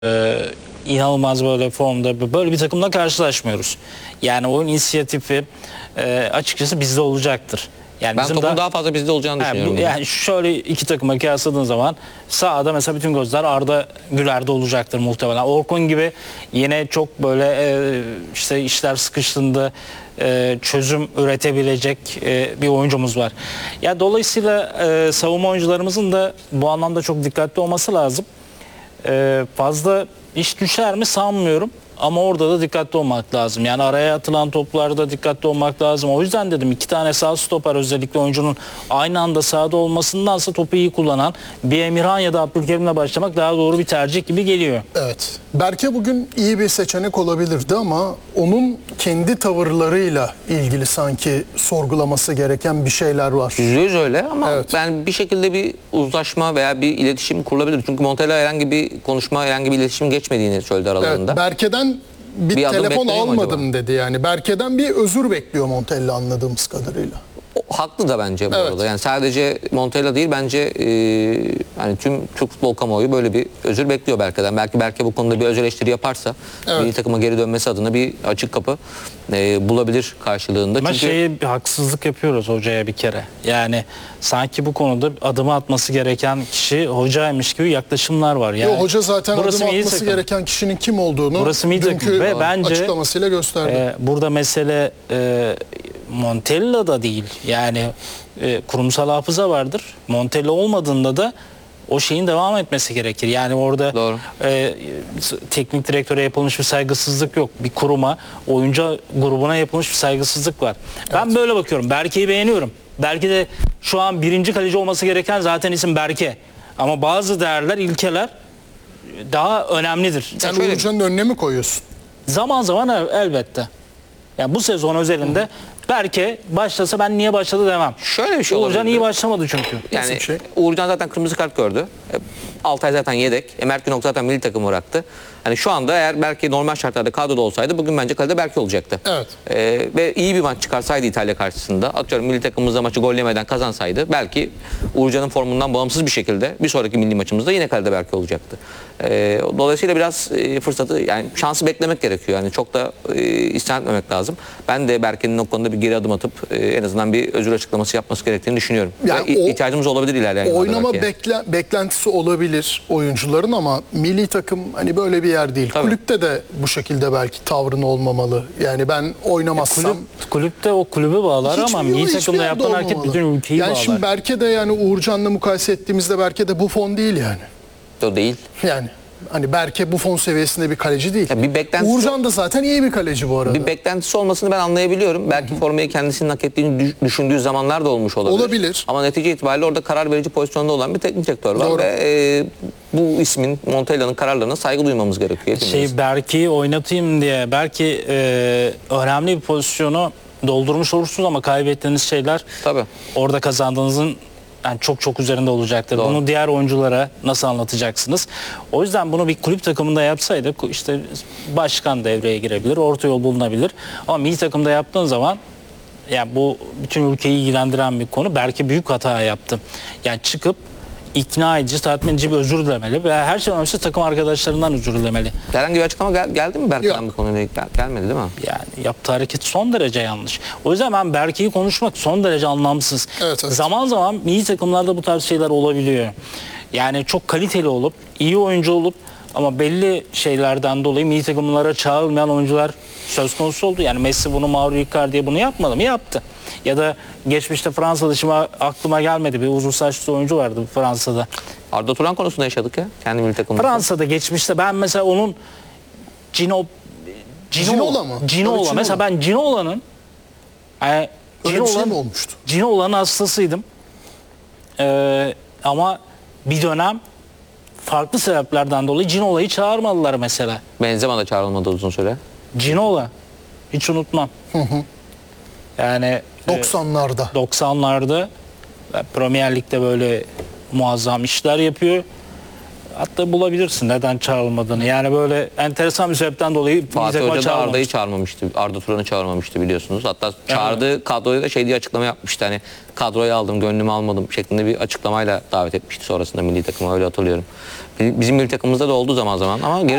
inanılmaz böyle formda böyle bir takımla karşılaşmıyoruz. Yani oyun inisiyatifi açıkçası bizde olacaktır. Yani Ben topun daha fazla bizde olacağını düşünüyorum. Yani şöyle iki takıma kıyasladığın zaman sahada mesela bütün gözler Arda Güler'de olacaktır muhtemelen. Orkun gibi yine çok böyle işte işler sıkıştığında çözüm üretebilecek bir oyuncumuz var. Ya dolayısıyla savunma oyuncularımızın da bu anlamda çok dikkatli olması lazım. Fazla iş düşer mi sanmıyorum. Ama orada da dikkatli olmak lazım. Yani araya atılan toplarda dikkatli olmak lazım. O yüzden dedim iki tane sağ stoper özellikle oyuncunun aynı anda sahada olmasındansa topu iyi kullanan bir Emirhan ya da Abdülkerim'le başlamak daha doğru bir tercih gibi geliyor. Evet. Berke bugün iyi bir seçenek olabilirdi ama onun kendi tavırlarıyla ilgili sanki sorgulaması gereken bir şeyler var. %100 öyle ama Evet. ben bir şekilde bir uzlaşma veya bir iletişim kurulabilir. Çünkü Montella herhangi bir konuşma, herhangi bir iletişim geçmediğini söyledi aralarında. Evet, Berke'den bir adım telefon bekliyor mu almadım acaba? dedi yani. Berke'den bir özür bekliyor Montella anladığımız kadarıyla. O haklı da bence bu Evet. arada. Yani sadece Montella değil bence yani tüm Türk futbol kamuoyu böyle bir özür bekliyor Berke'den. Belki Berke bu konuda bir öz eleştiri yaparsa milli takıma geri dönmesi adına bir açık kapı bulabilir karşılığında. Ama Çünkü bir haksızlık yapıyoruz hocaya bir kere. Yani sanki bu konuda adımı atması gereken kişi hocaymış gibi yaklaşımlar var. Yani Hoca zaten burası adım milli atması takım. gereken kişinin kim olduğunu Burası milli takım dünkü ve bence açıklamasıyla gösterdi. burada mesele Montella'da değil. Yani kurumsal hafıza vardır. Montella olmadığında da o şeyin devam etmesi gerekir. Yani orada teknik direktöre yapılmış bir saygısızlık yok. Bir kuruma, oyuncu grubuna yapılmış bir saygısızlık var. Ben böyle bakıyorum. Berke'yi beğeniyorum. Belki de şu an birinci kaleci olması gereken zaten isim Berke. Ama bazı değerler, ilkeler daha önemlidir. Sen Uğurcan'ın önüne mi koyuyorsun? Zaman zaman elbette. Yani bu sezon özelinde Berke başlasa ben niye başladı demem. şöyle bir şey Uğurcan olabilir. iyi başlamadı çünkü. Yani bir şey? Uğurcan zaten kırmızı kart gördü. Altay zaten yedek. Mert Günok zaten milli takımı bıraktı. Hani şu anda eğer belki normal şartlarda kadroda olsaydı bugün bence kalede Berke olacaktı. Evet. Ve iyi bir maç çıkarsaydı İtalya karşısında, atıyorum milli takımımızda maçı gol yemeden kazansaydı belki Uğurcan'ın formundan bağımsız bir şekilde bir sonraki milli maçımızda yine kalede Berke olacaktı. Dolayısıyla biraz fırsatı, yani şansı beklemek gerekiyor. Yani çok da isyan etmemek lazım. Ben de Berke'nin o konuda bir geri adım atıp en azından bir özür açıklaması yapması gerektiğini düşünüyorum. Yani İhtiyacımız olabilir ilerleyen yıllarda oynama belki. beklentisi olabilir oyuncuların ama milli takım hani böyle bir yer değil. Tabii. Kulüpte de bu şekilde belki tavrın olmamalı. Yani ben oynamazsam Kulüpte o kulübü bağlar ama milli takımda yapılan hareket bütün ülkeyi yani bağlar. şimdi Berke de yani Uğurcan'la mukayese ettiğimizde Berke de Buffon değil yani. O değil. Yani hani Berke Buffon seviyesinde bir kaleci değil. Ya bir beklentisi- Uğurcan da zaten iyi bir kaleci bu arada. Bir beklentisi olmasını ben anlayabiliyorum. Belki formayı kendisinin hak ettiğini düşündüğü zamanlar da olmuş olabilir. Olabilir. Ama netice itibariyle orada karar verici pozisyonda olan bir teknik direktör var. Doğru. Ve bu ismin, Montella'nın kararlarına saygı duymamız gerekiyor. hepimiz. Berke'yi oynatayım diye belki önemli bir pozisyonu doldurmuş olursunuz ama kaybettiğiniz şeyler Tabii. orada kazandığınızın yani çok üzerinde olacaktır. Doğru. Bunu diğer oyunculara nasıl anlatacaksınız? O yüzden bunu bir kulüp takımında yapsaydık işte başkan devreye girebilir, orta yol bulunabilir. Ama milli takımda yaptığın zaman yani bu bütün ülkeyi ilgilendiren bir konu. Belki büyük hata yaptı. Yani çıkıp ikna edici, tatmin edici bir özür dilemeli ve her şeyden önce takım arkadaşlarından özür dilemeli. Herhangi bir açıklama geldi mi Berke'den Yok. bu konuyla? Gelmedi değil mi? Yani yaptığı hareket son derece yanlış. O yüzden ben Berke'yi konuşmak son derece anlamsız. Evet. Zaman zaman milli takımlarda bu tarz şeyler olabiliyor. Yani çok kaliteli olup, iyi oyuncu olup ama belli şeylerden dolayı milli takımlara çağrılmayan oyuncular söz konusu oldu. Yani Messi bunu, Mauro Icardi'ye bunu yapmadı mı? Yaptı. Ya da geçmişte Fransa'da şimdi aklıma gelmedi bir uzun saçlı oyuncu vardı Fransa'da. Arda Turan konusunda yaşadık ya. Kendi milli takımımızda. Fransa'da geçmişte ben mesela onun Ginola mı? Tabii Ginola. Mesela ben Ginola'nın Öyle bir şey mi olmuştu? Ginola'nın hastasıydım. Ama bir dönem farklı sebeplerden dolayı Ginola'yı çağırmadılar mesela. Benzema da çağrılmadı uzun süre. Ginola. Hiç unutmam. Yani 90'larda. 90'larda Premier Lig'de böyle muazzam işler yapıyor. hatta bulabilirsin neden çağrılmadığını. Yani böyle enteresan bir sebepten dolayı milli Fatih takıma Hoca da Arda'yı çağrılmamış. çağırmamıştı. Arda Turan'ı çağırmamıştı biliyorsunuz. Hatta çağırdığı kadroya da şey diye açıklama yapmıştı. Hani kadroyu aldım, gönlümü almadım şeklinde bir açıklamayla davet etmişti sonrasında milli takıma, öyle hatırlıyorum. Bizim milli takımımızda da oldu zaman zaman ama geri